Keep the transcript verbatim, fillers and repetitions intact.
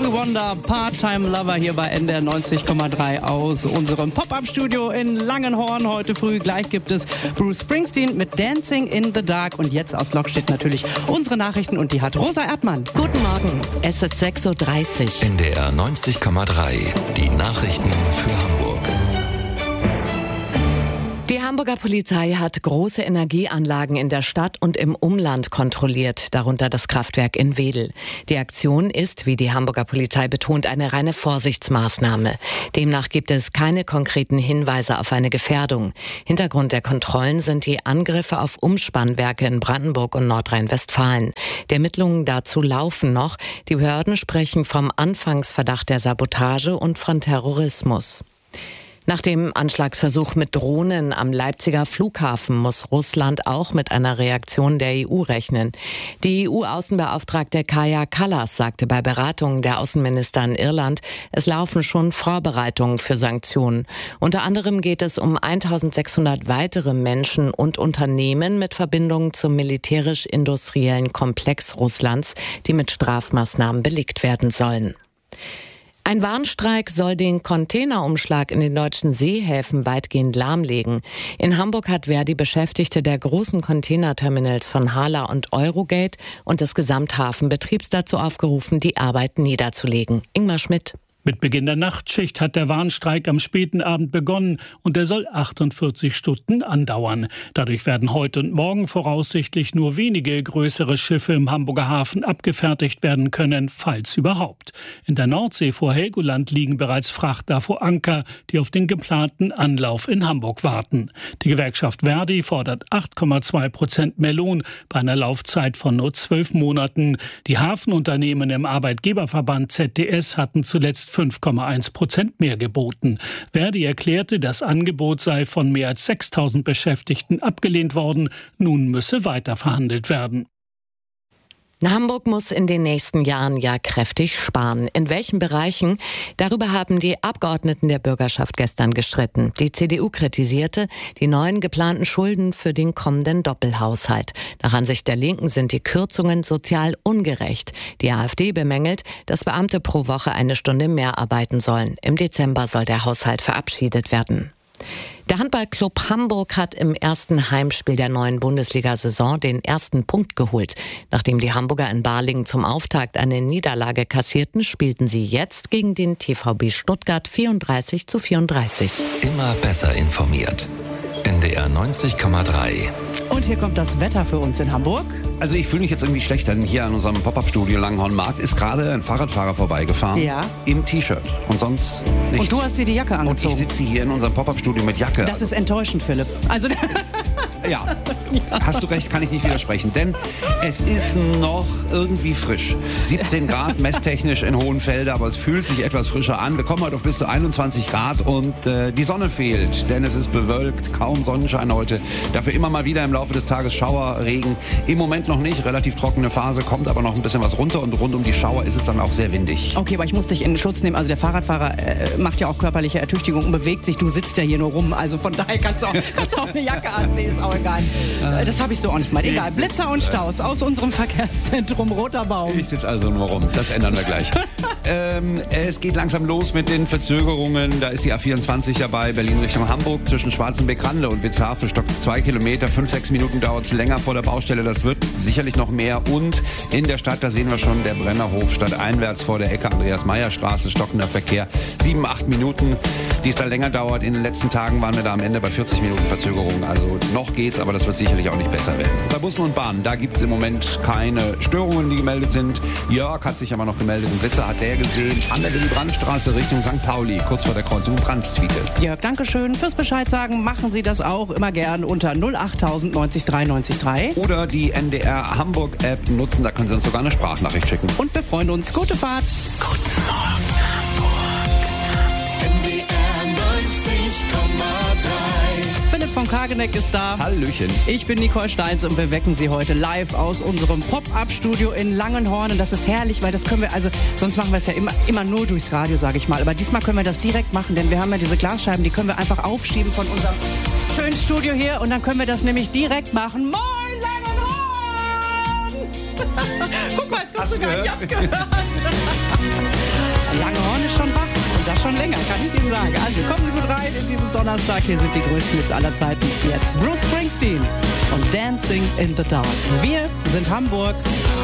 Stevie Wonder, Part-Time Lover hier bei N D R neunzig Komma drei aus unserem Pop-Up-Studio in Langenhorn. Heute früh gleich gibt es Bruce Springsteen mit Dancing in the Dark. Und jetzt aus Lockstedt natürlich unsere Nachrichten und die hat Rosa Erdmann. Guten Morgen, es ist sechs Uhr dreißig. N D R neunzig Komma drei, die Nachrichten für Hamburg. Die Hamburger Polizei hat große Energieanlagen in der Stadt und im Umland kontrolliert, darunter das Kraftwerk in Wedel. Die Aktion ist, wie die Hamburger Polizei betont, eine reine Vorsichtsmaßnahme. Demnach gibt es keine konkreten Hinweise auf eine Gefährdung. Hintergrund der Kontrollen sind die Angriffe auf Umspannwerke in Brandenburg und Nordrhein-Westfalen. Die Ermittlungen dazu laufen noch. Die Behörden sprechen vom Anfangsverdacht der Sabotage und von Terrorismus. Nach dem Anschlagsversuch mit Drohnen am Leipziger Flughafen muss Russland auch mit einer Reaktion der E U rechnen. Die E U-Außenbeauftragte Kaja Kallas sagte bei Beratungen der Außenminister in Irland, es laufen schon Vorbereitungen für Sanktionen. Unter anderem geht es um eintausendsechshundert weitere Menschen und Unternehmen mit Verbindungen zum militärisch-industriellen Komplex Russlands, die mit Strafmaßnahmen belegt werden sollen. Ein Warnstreik soll den Containerumschlag in den deutschen Seehäfen weitgehend lahmlegen. In Hamburg hat Verdi Beschäftigte der großen Containerterminals von Hala und Eurogate und des Gesamthafenbetriebs dazu aufgerufen, die Arbeit niederzulegen. Ingmar Schmidt. Mit Beginn der Nachtschicht hat der Warnstreik am späten Abend begonnen und er soll achtundvierzig Stunden andauern. Dadurch werden heute und morgen voraussichtlich nur wenige größere Schiffe im Hamburger Hafen abgefertigt werden können, falls überhaupt. In der Nordsee vor Helgoland liegen bereits Frachter vor Anker, die auf den geplanten Anlauf in Hamburg warten. Die Gewerkschaft Verdi fordert acht Komma zwei Prozent mehr Lohn bei einer Laufzeit von nur zwölf Monaten. Die Hafenunternehmen im Arbeitgeberverband Z D S hatten zuletzt fünf Komma eins Prozent mehr geboten. Verdi erklärte, das Angebot sei von mehr als sechstausend Beschäftigten abgelehnt worden. Nun müsse weiter verhandelt werden. Hamburg muss in den nächsten Jahren ja kräftig sparen. In welchen Bereichen? Darüber haben die Abgeordneten der Bürgerschaft gestern gestritten. Die C D U kritisierte die neuen geplanten Schulden für den kommenden Doppelhaushalt. Nach Ansicht der Linken sind die Kürzungen sozial ungerecht. Die AfD bemängelt, dass Beamte pro Woche eine Stunde mehr arbeiten sollen. Im Dezember soll der Haushalt verabschiedet werden. Der Handballclub Hamburg hat im ersten Heimspiel der neuen Bundesliga-Saison den ersten Punkt geholt. Nachdem die Hamburger in Balingen zum Auftakt eine Niederlage kassierten, spielten sie jetzt gegen den T V B Stuttgart vierunddreißig zu vierunddreißig. Immer besser informiert. N D R neunzig Komma drei. Und hier kommt das Wetter für uns in Hamburg. Also ich fühle mich jetzt irgendwie schlecht, denn hier an unserem Pop-Up-Studio Langenhorn-Markt ist gerade ein Fahrradfahrer vorbeigefahren. Ja. Im T-Shirt. Und sonst nichts. Und du hast dir die Jacke angezogen. Und ich sitze hier in unserem Pop-Up-Studio mit Jacke. Das ist enttäuschend, Philipp. Also ja, hast du recht, kann ich nicht widersprechen. Denn es ist noch irgendwie frisch. siebzehn Grad messtechnisch in Hohenfelde, aber es fühlt sich etwas frischer an. Wir kommen heute auf bis zu einundzwanzig Grad und äh, die Sonne fehlt, denn es ist bewölkt, kaum Sonnenschein heute. Dafür immer mal wieder im Laufe des Tages Schauer, Regen. Im Moment noch nicht, relativ trockene Phase, kommt aber noch ein bisschen was runter und rund um die Schauer ist es dann auch sehr windig. Okay, aber ich muss dich in Schutz nehmen. Also der Fahrradfahrer äh, macht ja auch körperliche Ertüchtigung und bewegt sich. Du sitzt ja hier nur rum. Also von daher kannst du auch, kannst du auch eine Jacke anziehen, ist auch egal. Äh, das habe ich so auch nicht mal. Egal, Blitzer und Staus aus unserem Verkehrszentrum Roter Baum. Ich sitze also nur rum, das ändern wir gleich. ähm, es geht langsam los mit den Verzögerungen. Da ist die A vierundzwanzig dabei, Berlin Richtung Hamburg. Zwischen Schwarzenbeck-Rande und Witzhafen stockt es zwei Kilometer. Fünf, sechs Minuten dauert es länger vor der Baustelle. Das wird sicherlich noch mehr. Und in der Stadt, da sehen wir schon, der Brennerhof stadteinwärts vor der Ecke Andreas-Meyer-Straße, stockender Verkehr. Sieben, acht Minuten, die es da länger dauert. In den letzten Tagen waren wir da am Ende bei vierzig Minuten Verzögerung. Also noch geht's, aber das wird sicherlich auch nicht besser werden. Bei Bussen und Bahnen, da gibt es im Moment keine Störungen, die gemeldet sind. Jörg hat sich aber noch gemeldet. Ein Blitzer hat der gesehen. An der Willy-Brandt-Straße Richtung Sankt Pauli, kurz vor der Kreuzung Brandstwiete. Jörg, danke schön fürs Bescheid sagen. Machen Sie das auch immer gern unter null achttausend neunzig drei neunzig drei. Oder die N D R Hamburg-App nutzen, da können Sie uns sogar eine Sprachnachricht schicken. Und wir freuen uns. Gute Fahrt. Guten Morgen, Hamburg. N D R neunzig Komma drei. Philipp von Kageneck ist da. Hallöchen. Ich bin Nicole Steins und wir wecken Sie heute live aus unserem Pop-Up-Studio in Langenhorn. Und das ist herrlich, weil das können wir, also sonst machen wir es ja immer, immer nur durchs Radio, sage ich mal. Aber diesmal können wir das direkt machen, denn wir haben ja diese Glasscheiben, die können wir einfach aufschieben von unserem schönen Studio hier. Und dann können wir das nämlich direkt machen. Moin, Langenhorn! Guck mal, es kommt sogar, ich hab's gehört. schon länger, kann ich Ihnen sagen. Also kommen Sie gut rein in diesen Donnerstag. Hier sind die größten Hits aller Zeiten. Jetzt Bruce Springsteen und Dancing in the Dark. Wir sind Hamburg.